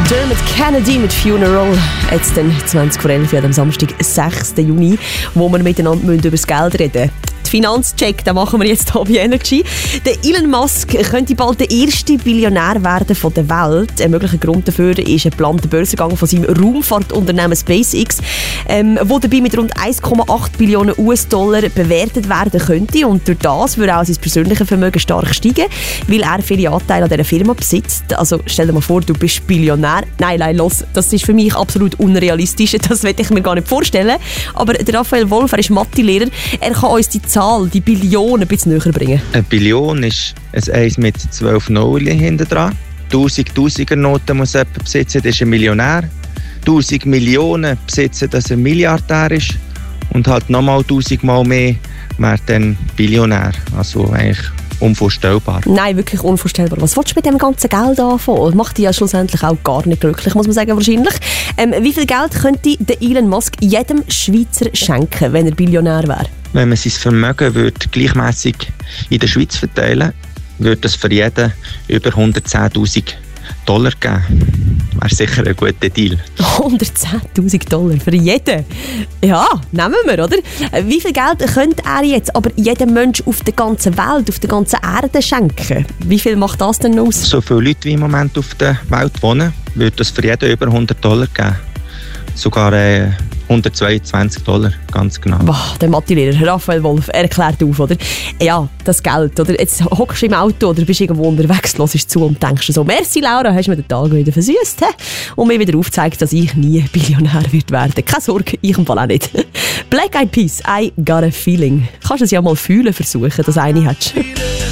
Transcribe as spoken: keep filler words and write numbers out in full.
Dermot Kennedy mit Funeral. Jetzt dann zwanzig vor elf am Samstag, sechsten Juni, wo wir miteinander über das Geld reden müssen. Den Finanzcheck, den machen wir jetzt hier bei Energy. Der Elon Musk könnte bald der erste Billionär werden von der Welt. Ein möglicher Grund dafür ist ein geplanter Börsengang von seinem Raumfahrtunternehmen SpaceX, ähm, wo dabei mit rund eins Komma acht Billionen U S-Dollar bewertet werden könnte. Und durch das würde auch sein persönliches Vermögen stark steigen, weil er viele Anteile an dieser Firma besitzt. Also stell dir mal vor, du bist Billionär. Nein, nein, los, das ist für mich absolut unrealistisch. Das will ich mir gar nicht vorstellen. Aber der Raphael Wolf, er ist Mathelehrer. Er kann uns die Zahl, die Billionen ein bisschen näher bringen. Eine Billion ist ein eins mit zwölf Nullen hinten dran. tausend Tausiger-Noten muss jemand besitzen, das ist ein Millionär. tausend Millionen besitzen, dass er ein Milliardär ist. Und halt nochmal tausend Mal mehr wäre dann Billionär. Also eigentlich unvorstellbar. Nein, wirklich unvorstellbar. Was willst du mit dem ganzen Geld anfangen? Das macht dich ja schlussendlich auch gar nicht glücklich, muss man sagen, wahrscheinlich. Ähm, wie viel Geld könnte der Elon Musk jedem Schweizer schenken, wenn er Billionär wäre? Wenn man sein Vermögen würde gleichmässig in der Schweiz verteilen würde, würde es für jeden über hundertzehntausend Dollar geben. Wäre sicher ein guter Deal. hundertzehntausend Dollar für jeden? Ja, nehmen wir, oder? Wie viel Geld könnte er jetzt aber jedem Mensch auf der ganzen Welt, auf der ganzen Erde schenken? Wie viel macht das denn aus? So viele Leute wie im Moment auf der Welt wohnen, würde es für jeden über hundert Dollar geben. Sogar äh, hundertzweiundzwanzig Dollar, ganz genau. Boah, der Mathelehrer Raphael Wolf erklärt auf, oder? Ja, das Geld, oder? Jetzt hockst du im Auto oder bist irgendwo unterwegs, hörst zu und denkst so, merci Laura, hast mir den Tag wieder versüßt, he? Und mir wieder aufgezeigt, dass ich nie Billionär wird werden. Keine Sorge, ich im Fall auch nicht. Black Eyed Peas, I Got a Feeling. Kannst du es ja mal fühlen versuchen, dass eine hättest.